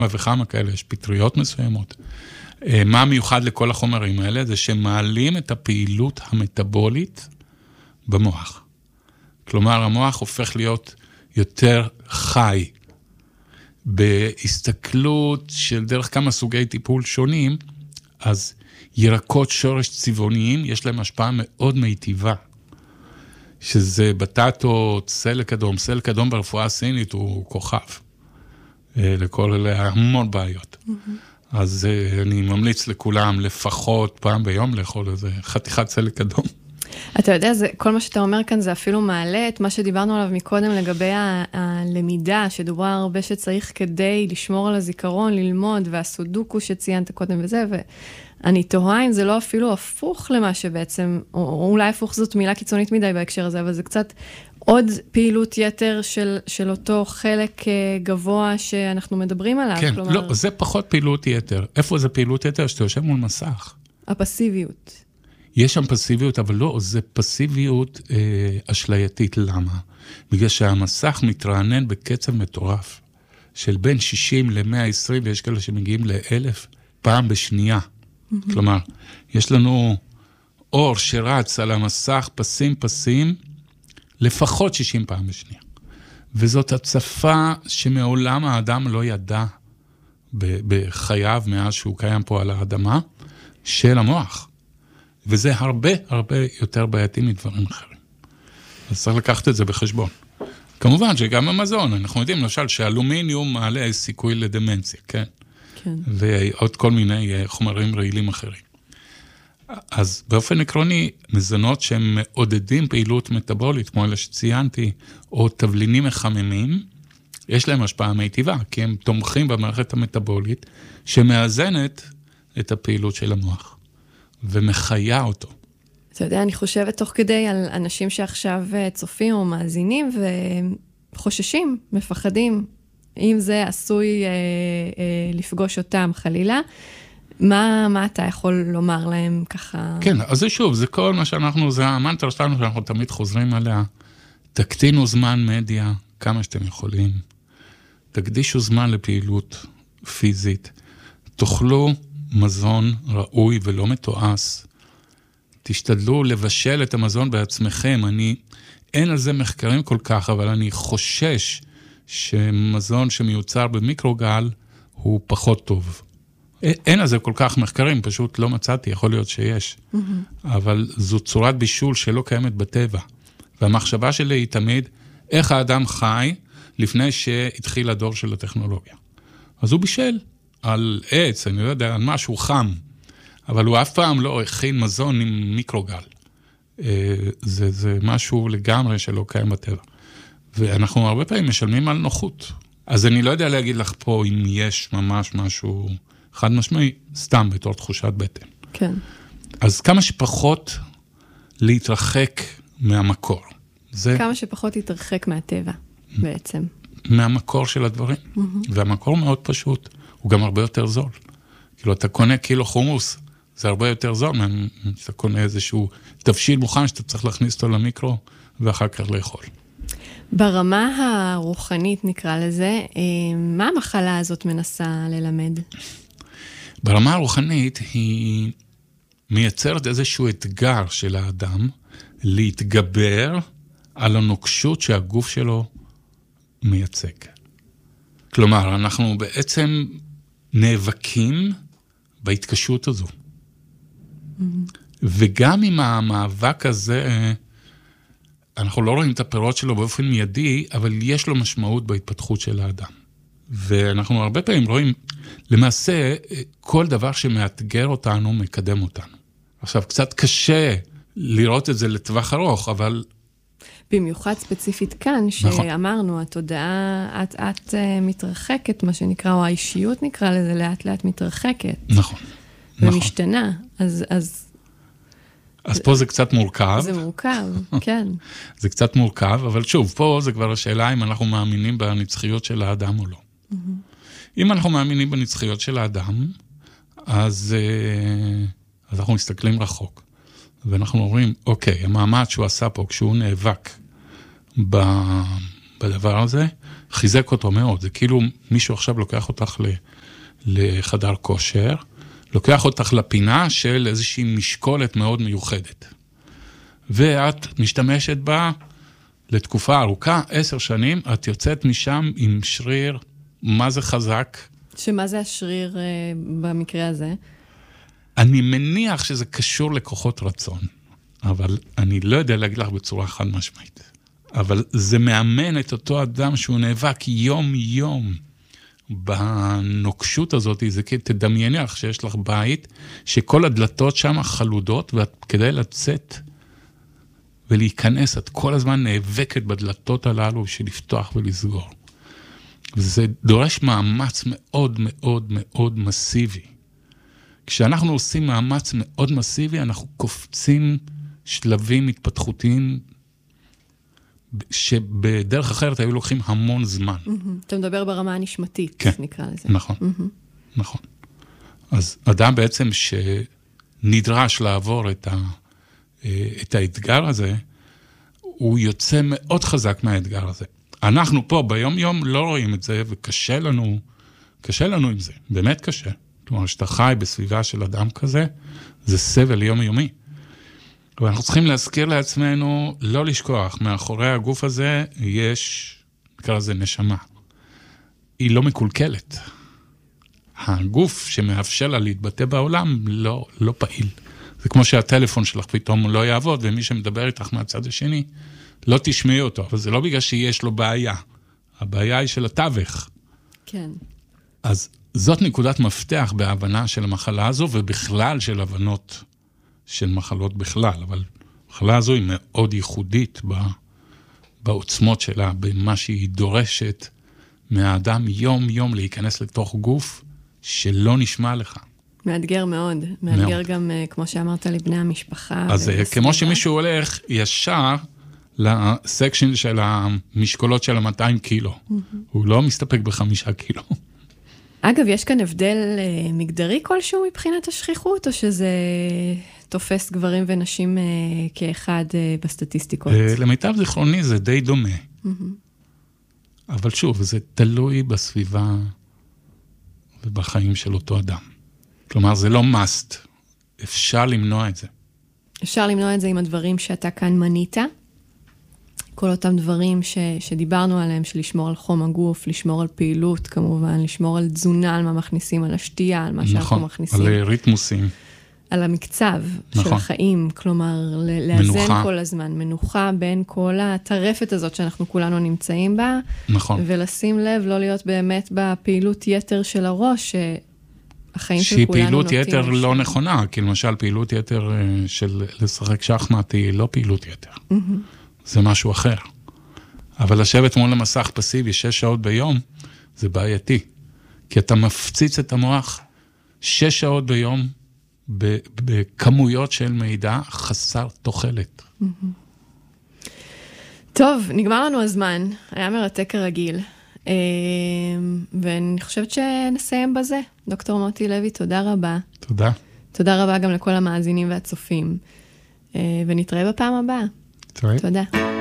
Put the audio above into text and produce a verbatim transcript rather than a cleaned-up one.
וכמה כאלה, יש פטריות מסוימות. מה מיוחד לכל החומרים האלה? זה שמעלים את הפעילות המטאבולית במוח. כלומר, המוח הופך להיות יותר חי. בהסתכלות של דרך כמה סוגי טיפול שונים, אז ירקות שורש צבעוניים, יש להם השפעה מאוד מיטיבה. שזה בטטות, סלק אדום. סלק אדום ברפואה הסינית הוא כוכב. לכל אלה המון בעיות. Mm-hmm. אז אני ממליץ לכולם לפחות פעם ביום לאכול איזה חתיכת סלק אדום. אתה יודע, זה, כל מה שאתה אומר כאן זה אפילו מעלה את מה שדיברנו עליו מקודם לגבי ה- הלמידה, שדובר הרבה שצריך כדי לשמור על הזיכרון, ללמוד, והסודוקו שציינת קודם וזה, ואני תוהה אם זה לא אפילו הפוך למה שבעצם, או אולי הפוך זאת מילה קיצונית מדי בהקשר הזה, אבל זה קצת עוד פעילות יתר של, של אותו חלק גבוה שאנחנו מדברים עליו. כן, כלומר, לא, זה פחות פעילות יתר. איפה זה פעילות יתר? שאתה יושב מול מסך. הפסיביות. יש שם פסיביות, אבל לא, זה פסיביות אה, אשלייתית. למה? בגלל שהמסך מתרענן בקצב מטורף, של בין שישים ל-מאה ועשרים, ויש כאלה שמגיעים ל-אלף פעם בשנייה. Mm-hmm. כלומר, יש לנו אור שרץ על המסך, פסים פסים, לפחות שישים פעם בשנייה. וזאת הצפה שמעולם האדם לא ידע בחייו, מאז שהוא קיים פה על האדמה, של המוח. וזה הרבה, הרבה יותר בעייתי מדברים אחרים. אז צריך לקחת את זה בחשבון. כמובן שגם המזון, אנחנו יודעים, למשל, שאלומיניום מעלה סיכוי לדמנציה, כן? כן. ועוד כל מיני חומרים רעילים אחרים. אז באופן עקרוני, מזונות שהם מעודדים פעילות מטאבולית, כמו אלה שציינתי, או תבלינים מחממים, יש להם השפעה מיטיבה, כי הם תומכים במערכת המטאבולית, שמאזנת את הפעילות של המוח. ומחיה אותו. אתה יודע, אני חושבת תוך כדי על אנשים שעכשיו צופים או מאזינים וחוששים, מפחדים, אם זה עשוי אה, אה, לפגוש אותם חלילה, מה, מה אתה יכול לומר להם ככה? כן, אז זה שוב, זה כל מה שאנחנו, זה המנטרה שלנו שאנחנו תמיד חוזרים עליה, תקטינו זמן מדיה כמה שאתם יכולים, תקדישו זמן לפעילות פיזית, תאכלו מזון ראוי ולא מתועש. תשתדלו לבשל את המזון בעצמכם. אני, אין על זה מחקרים כל כך, אבל אני חושש שמזון שמיוצר במיקרוגל הוא פחות טוב. אין על זה כל כך מחקרים, פשוט לא מצאתי, יכול להיות שיש. Mm-hmm. אבל זו צורת בישול שלא קיימת בטבע. והמחשבה שלי היא תמיד, איך האדם חי לפני שהתחיל הדור של הטכנולוגיה. אז הוא בישל. על עץ, אני לא יודע, על משהו חם, אבל הוא אף פעם לא הכין מזון עם מיקרוגל. זה, זה משהו לגמרי שלא קיים בטבע. ואנחנו הרבה פעמים משלמים על נוחות. אז אני לא יודע להגיד לך פה אם יש ממש משהו חד משמעי, סתם בתור תחושת בטן. כן. אז כמה שפחות להתרחק מהמקור. זה... כמה שפחות להתרחק מהטבע, בעצם. מהמקור של הדברים. Mm-hmm. והמקור מאוד פשוט. הוא גם הרבה יותר זול. כאילו, אתה קונה קילו חומוס, זה הרבה יותר זול, אתה קונה איזשהו תבשיל מוכן, שאתה צריך להכניס אותו למיקרו, ואחר כך לאכול. ברמה הרוחנית, נקרא לזה, מה המחלה הזאת מנסה ללמד? ברמה הרוחנית, היא מייצרת איזשהו אתגר של האדם, להתגבר על הנוקשות שהגוף שלו מייצג. כלומר, אנחנו בעצם נאבקים בהתקשות הזו. Mm-hmm. וגם עם המאבק הזה, אנחנו לא רואים את הפירות שלו באופן מיידי, אבל יש לו משמעות בהתפתחות של האדם. ואנחנו הרבה פעמים רואים, למעשה, כל דבר שמאתגר אותנו, מקדם אותנו. עכשיו, קצת קשה לראות את זה לטווח ארוך, אבל... במיוחד ספציפית כאן, שאמרנו, התודעה את, את מתרחקת, מה שנקרא, או האישיות נקרא לזה, לאט לאט מתרחקת. נכון. ומשתנה. אז, אז... אז פה זה קצת מורכב. זה מורכב, כן. זה קצת מורכב, אבל שוב, פה זה כבר השאלה אם אנחנו מאמינים בנצחיות של האדם או לא. אם אנחנו מאמינים בנצחיות של האדם, אז, אז אנחנו מסתכלים רחוק. ואנחנו אומרים, אוקיי, המאמץ שהוא עשה פה, כשהוא נאבק בדבר הזה, חיזק אותו מאוד. זה כאילו מישהו עכשיו לוקח אותך לחדר כושר, לוקח אותך לפינה של איזושהי משקולת מאוד מיוחדת. ואת משתמשת בה לתקופה ארוכה, עשר שנים, את יוצאת משם עם שריר, מה זה חזק. שמה זה השריר אה, במקרה הזה? אני מניח שזה קשור לכוחות רצון, אבל אני לא יודע להגיד לך בצורה חד משמעית. אבל זה מאמן את אותו אדם שהוא נאבק יום-יום בנוקשות הזאת, זה תדמייני לך שיש לך בית, שכל הדלתות שם חלודות, וכדי לצאת ולהיכנס, את כל הזמן נאבקת בדלתות הללו של לפתוח ולסגור. וזה דורש מאמץ מאוד מאוד מאוד מסיבי. כשאנחנו עושים מאמץ מאוד מסיבי, אנחנו קופצים שלבים התפתחותיים, שבדרך אחרת היו לוקחים המון זמן. אתה מדבר ברמה הנשמתית, כן, נקרא לזה. נכון, נכון. אז אדם בעצם שנדרש לעבור את, ה, את האתגר הזה, הוא יוצא מאוד חזק מהאתגר הזה. אנחנו פה ביום יום לא רואים את זה, וקשה לנו, קשה לנו עם זה, באמת קשה. כלומר, שאתה חי בסביבה של אדם כזה, זה סבל יומיומי. ואנחנו צריכים להזכיר לעצמנו, לא לשכוח, מאחורי הגוף הזה יש, נקרא לזה נשמה. היא לא מקולקלת. הגוף שמאפשר לה להתבטא בעולם לא, לא פעיל. זה כמו שהטלפון שלך פתאום לא יעבוד, ומי שמדבר איתך מהצד השני, לא תשמעי אותו. אבל זה לא בגלל שיש לו בעיה. הבעיה היא של התווך. כן. אז זאת נקודת מפתח בהבנה של המחלה הזו, ובכלל של הבנות של מחלות בכלל, אבל המחלה הזו היא מאוד ייחודית בעוצמות שלה, במה שהיא דורשת מהאדם יום-יום להיכנס לתוך גוף שלא נשמע לך. מאתגר מאוד. מאתגר גם, כמו שאמרת, לבני המשפחה. אז כמו שמישהו הולך ישר לסקשן של המשקולות של ה-מאתיים קילו. הוא לא מסתפק בחמישה קילו. אגב, יש כאן הבדל מגדרי כלשהו מבחינת השכיחות, או שזה תופס גברים ונשים כאחד בסטטיסטיקות? למיטב זיכרוני זה די דומה. אבל שוב, זה תלוי בסביבה ובחיים של אותו אדם. כלומר, זה לא must. אפשר למנוע את זה. אפשר למנוע את זה עם הדברים שאתה כאן מנית. כל אותם דברים ש, שדיברנו עליהם, של לשמור על חום הגוף, לשמור על פעילות, כמובן, לשמור על תזונה, על מה מכניסים, על השתייה, על מה נכון, שאנחנו מכניסים. על ריתמוסים. על המקצב נכון. של החיים, כלומר, לאזן מנוחה. כל הזמן, מנוחה בין כל הטרפת הזאת שאנחנו כולנו נמצאים בה, נכון. ולשים לב, לא להיות באמת בפעילות יתר של הראש, שהחיים של שהיא כולנו פעילות נוטים. יתר לשם. לא נכונה, כי למשל פעילות יתר אה, של לשחק שחמט היא לא פעילות יתר. זה משהו אחר. אבל לשבת מול המסך פסיבי שש שעות ביום, זה בעייתי. כי אתה מפציץ את המוח שש שעות ביום, בכמויות של מידע חסר תוחלת. טוב, נגמר לנו הזמן, היה מרתק כרגיל, ואני חושבת שנסיים בזה. דוקטור מוטי לוי, תודה רבה. תודה. תודה רבה גם לכל המאזינים והצופים, ונתראה בפעם הבאה. תראה. תודה.